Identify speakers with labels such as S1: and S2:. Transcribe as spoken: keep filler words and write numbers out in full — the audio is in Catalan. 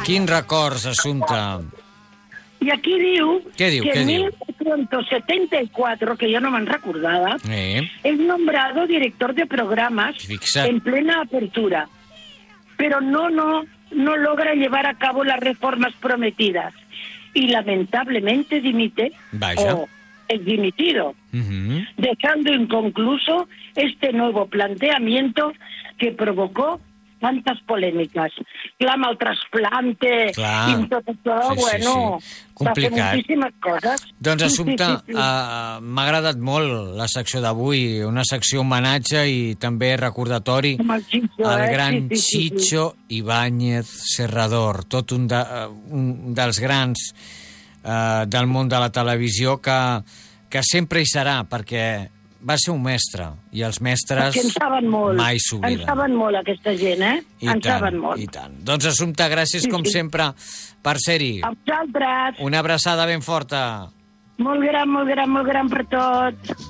S1: Quins records, Assumpta?
S2: I aquí diu,
S1: Què diu,
S2: que
S1: què
S2: en
S1: diu?
S2: mil novecientos setenta y cuatro, que yo no me recordaba,
S1: Eh,
S2: es nombrado director de programas
S1: Fixa't.
S2: en plena apertura, pero no, no, no logra llevar a cabo las reformas prometidas y lamentablemente dimite
S1: Vaya.
S2: o es dimitido,
S1: uh-huh.
S2: dejando inconcluso este nuevo planteamiento que provocó tantas polémicas. Clama el trasplante
S1: Clar.
S2: i tot això,
S1: Sí, sí,
S2: bueno,
S1: sí.
S2: va fer
S1: Complicat.
S2: moltíssimes coses.
S1: Doncs, Assumpta,
S2: Sí, sí, sí.
S1: uh, m'ha agradat molt la secció d'avui, una secció homenatge i també recordatori
S2: Amb el Chicho,
S1: al
S2: eh?
S1: gran
S2: Sí, sí, sí, sí.
S1: Chicho Ibáñez Serrador, tot un, de, uh, un dels grans uh, del món de la televisió que, que sempre hi serà, perquè va ser un mestre, i els mestres
S2: Perquè en saben molt.
S1: mai
S2: En
S1: s'obliden.
S2: saben molt, aquesta gent, eh?
S1: I
S2: en
S1: tant,
S2: saben molt.
S1: i tant. Doncs, Assumpta, gràcies,
S2: Sí,
S1: com
S2: sí.
S1: sempre, per ser-hi.
S2: A vosaltres.
S1: Una abraçada ben forta.
S2: Molt gran, molt gran, molt gran per tots.